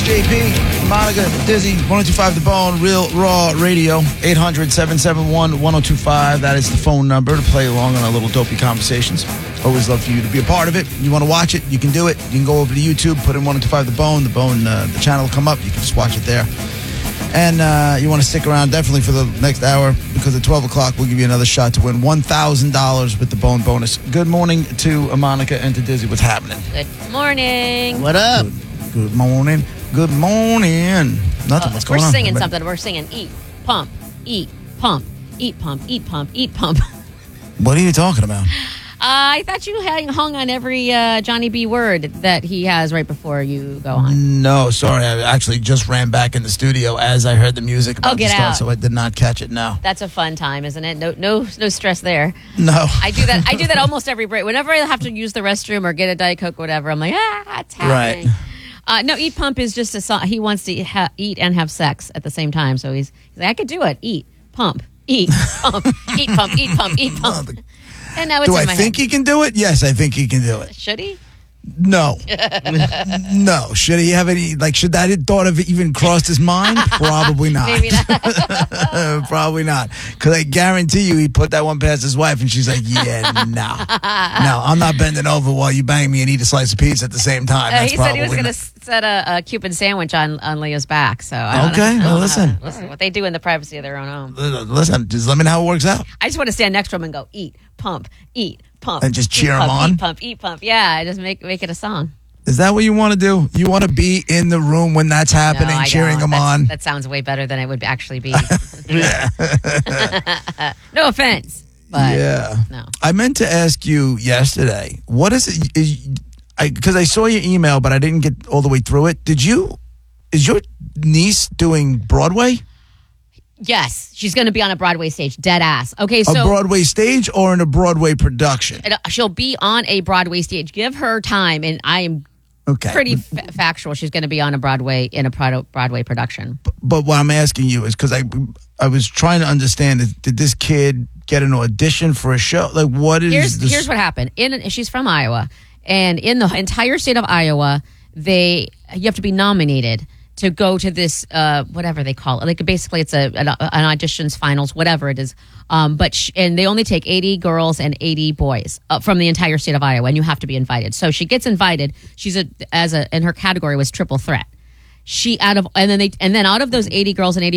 JP, Monica, Dizzy, 102.5 The Bone, Real Raw Radio, 800-771-1025. That is the phone number to play along on our little dopey conversations. Always love for you to be a part of it. You want to watch it, you can do it. You can go over to YouTube, put in 102.5 The Bone. The channel will come up. You can just watch it there. And you want to stick around definitely for the next hour, because at 12 o'clock we'll give you another shot to win $1,000 with the Bone bonus. Good morning to Monica and to Dizzy. What's happening? Good morning. What up? Good morning. Good morning. Nothing. What's going on? We're singing something. We're singing eat, pump, eat, pump, eat, pump, eat, pump, eat, pump. What are you talking about? I thought you hung on every Johnny B word that he has right before you go on. No, sorry. I actually just ran back in the studio as I heard the music about to start, out. so I did not catch it now. That's a fun time, isn't it? No stress there. No. I do that almost every break. Whenever I have to use the restroom or get a Diet Coke or whatever, I'm like, it's happening. Right. No, eat pump is just a song. He wants to eat and have sex at the same time. So he's like, I could do it. Eat, pump, eat, pump, eat, pump, eat, pump, eat, pump. And now it's Do in I my think head. he can do it? Yes, I think he can do it. Should he? No. No. Should he have any, should that thought have even crossed his mind? Probably not. Maybe not. Probably not. Because I guarantee you he put that one past his wife and she's like, yeah, no. No, I'm not bending over while you bang me and eat a slice of pizza at the same time. That's He said he was probably going to set a Cuban sandwich on Leah's back. So I don't Okay, know. well, listen. Listen, what they do in the privacy of their own home. Listen, just let me know how it works out. I just want to stand next to him and go, eat, pump, eat, pump. And just eat, cheer him pump, on? Eat, pump, eat, pump. Yeah, just make it a song. Is that what you want to do? You want to be in the room when that's happening, No, I cheering don't. him on? That sounds way better than it would actually be. No offense, but Yeah. no. I meant to ask you yesterday, what is it? Because I saw your email, but I didn't get all the way through it. Is your niece doing Broadway? Yes, she's going to be on a Broadway stage, dead ass. Okay, A so Broadway stage or in a Broadway production? she'll be on a Broadway stage. Give her time, and I am Okay. pretty factual. She's going to be on a Broadway production. But what I'm asking you is because I was trying to understand, did this kid get an audition for a show? Like, what is Here's what happened. She's from Iowa, and in the entire state of Iowa, you have to be nominated to go to this whatever they call it. Like basically, it's an auditions finals, whatever it is. And they only take 80 girls and 80 boys from the entire state of Iowa, and you have to be invited. So she gets invited. She's and her category was triple threat. And then out of those 80 girls and 80